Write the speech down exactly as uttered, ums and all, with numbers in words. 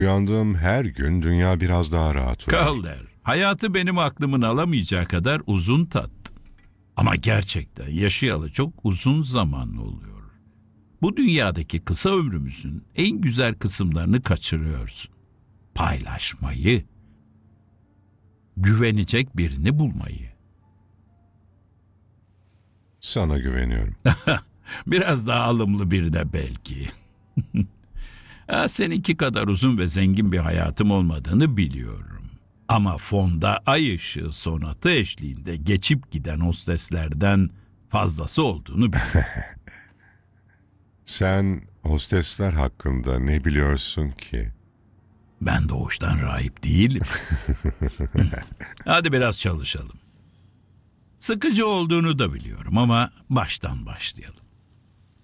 Uyandığım her gün dünya biraz daha rahat oluyor. Calder, hayatı benim aklımın alamayacağı kadar uzun tattım. Ama gerçekten yaşayalı çok uzun zaman oluyor. Bu dünyadaki kısa ömrümüzün en güzel kısımlarını kaçırıyorsun. Paylaşmayı, güvenecek birini bulmayı. Sana güveniyorum. Biraz daha alımlı biri de belki. Ha, seninki kadar uzun ve zengin bir hayatım olmadığını biliyorum. Ama fonda ay ışığı sonatı eşliğinde geçip giden hosteslerden fazlası olduğunu biliyorum. Sen hostesler hakkında ne biliyorsun ki? Ben doğuştan rahip değilim. Hadi biraz çalışalım. Sıkıcı olduğunu da biliyorum ama baştan başlayalım.